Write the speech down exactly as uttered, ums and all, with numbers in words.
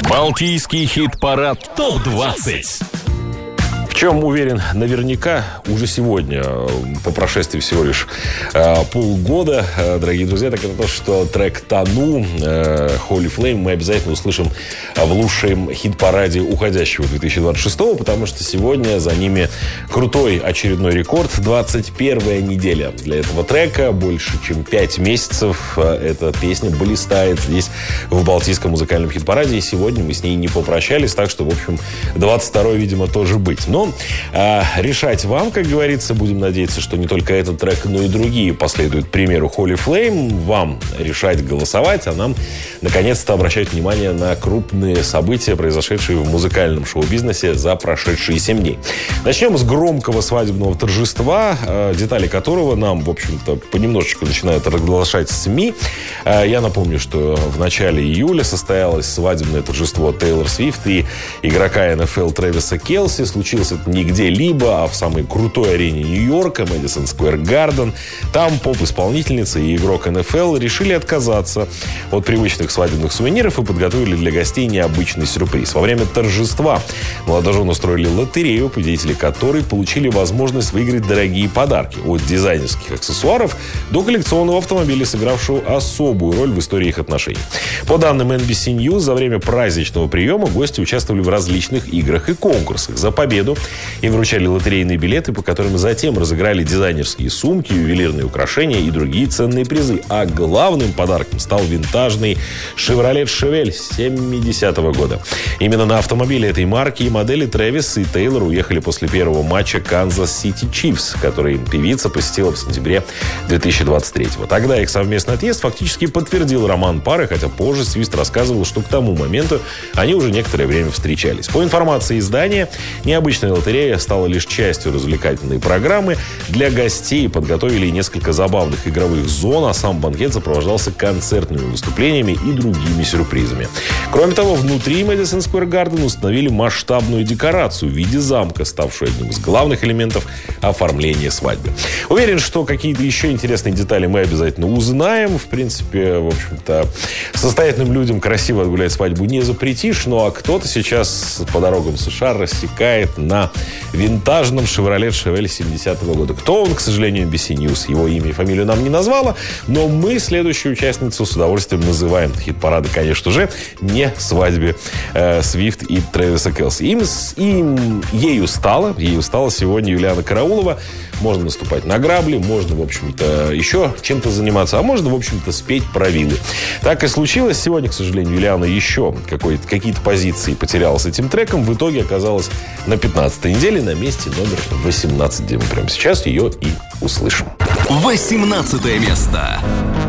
Балтийский хит-парад топ двадцать. В чем, уверен, наверняка уже сегодня, по прошествии всего лишь э, полгода, э, дорогие друзья, так это то, что трек «Тону» э, Holy Flame мы обязательно услышим в лучшем хит-параде уходящего две тысячи двадцать шестого, потому что сегодня за ними крутой очередной рекорд. двадцать первая неделя для этого трека. Больше чем пять месяцев эта песня блистает здесь, в Балтийском музыкальном хит-параде. И сегодня мы с ней не попрощались, так что, в общем, двадцать второй, видимо, тоже быть. Но А, решать вам, как говорится. Будем надеяться, что не только этот трек, но и другие последуют примеру Holy Flame. Вам решать, голосовать, а нам наконец-то обращать внимание на крупные события, произошедшие в музыкальном шоу-бизнесе за прошедшие семь дней. Начнем с громкого свадебного торжества, детали которого нам, в общем-то, понемножечку начинают разглашать СМИ. Я напомню, что в начале июля состоялось свадебное торжество Тейлор Свифт и игрока эн эф эл Трэвиса Келси. Случился это не где-либо, а в самой крутой арене Нью-Йорка, Мэдисон Сквер Гарден. Там поп-исполнительница и игрок эн эф эл решили отказаться от привычных свадебных сувениров и подготовили для гостей необычный сюрприз. Во время торжества молодожены устроили лотерею, победители которой получили возможность выиграть дорогие подарки. От дизайнерских аксессуаров до коллекционного автомобиля, сыгравшего особую роль в истории их отношений. По данным эн би си News, за время праздничного приема гости участвовали в различных играх и конкурсах. За победу им вручали лотерейные билеты, по которым затем разыграли дизайнерские сумки, ювелирные украшения и другие ценные призы. А главным подарком стал винтажный Chevrolet Chevelle семидесятого года. Именно на автомобиле этой марки и модели Трэвис и Тейлор уехали после первого матча Канзас-Сити Чифс, который певица посетила в сентябре две тысячи двадцать третьего. Тогда их совместный отъезд фактически подтвердил роман пары, хотя позже Свифт рассказывал, что к тому моменту они уже некоторое время встречались. По информации издания, необычная лотерея стала лишь частью развлекательной программы. Для гостей подготовили несколько забавных игровых зон, а сам банкет сопровождался концертными выступлениями и другими сюрпризами. Кроме того, внутри Мэдисон Сквер Гарден установили масштабную декорацию в виде замка, ставшую одним из главных элементов оформления свадьбы. Уверен, что какие-то еще интересные детали мы обязательно узнаем. В принципе, в общем-то, состоятельным людям красиво отгулять свадьбу не запретишь. Ну а кто-то сейчас по дорогам США рассекает на винтажном Chevrolet Chevelle семидесятого года. Кто он, к сожалению, эн би си News его имя и фамилию нам не назвала, но мы следующую участницу с удовольствием называем. Хит-парада, конечно же, не свадьбе э, Свифт и Трэвиса Келси. Им, им, ею стала, ею стала сегодня Юлиана Караулова. Можно наступать на грабли, можно, в общем-то, еще чем-то заниматься, а можно, в общем-то, спеть про виллы. Так и случилось. Сегодня, к сожалению, Юлиана еще какие-то позиции потеряла с этим треком. В итоге оказалась на пятнадцатой неделе на месте номер восемнадцать, где мы прямо сейчас ее и услышим. восемнадцатое место.